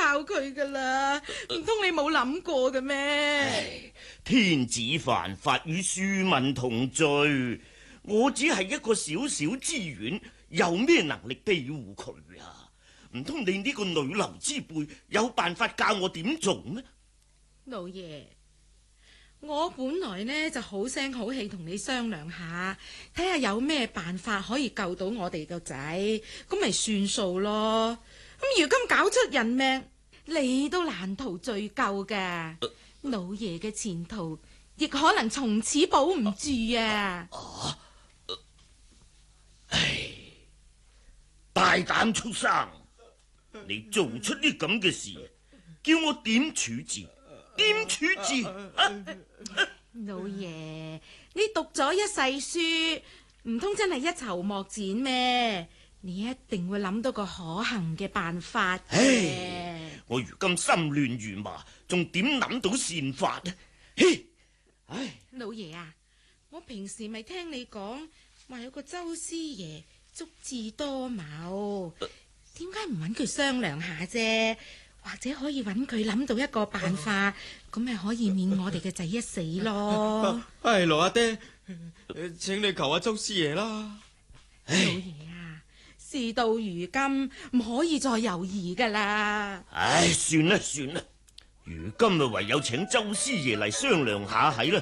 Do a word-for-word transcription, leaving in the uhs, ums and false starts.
教佢噶啦，唔通你冇諗過嘅咩？ 天子犯法與庶民同罪，我只係一個小小之縣，有咩能力庇護佢啊？唔通你呢個女流之輩有辦法教我點做咩？ 老爺，我本來呢就好聲好氣同你商量下，睇下有咩辦法可以救到我哋個仔，咁咪算數咯。咁如今搞出人命，你都難逃罪咎㗎，呃、老爺嘅前途亦可能從此保唔住啊！ 啊呃、唉，大膽畜生！你做出啲咁嘅事，叫我點處置？點處置？啊、 老爺，你讀咗一世書，唔通真係一籌莫展咩？你一定會諗到個可行嘅辦法嘅。 唉，我如今心亂如麻，仲點諗到善法呢？嘿，唉， 老爺啊，我平時咪聽你講話有個周師爺足智多謀，點解唔揾佢商量下啫？或者可以揾佢諗到一個辦法，咁咪可以免我哋嘅仔一死咯。 唉，羅阿爹，請你求下周師爺啦。 老爺啊，事到如今唔可以再猶豫噶啦。 唉，算啦算啦，如今咪唯有請周師爺嚟商量下係啦。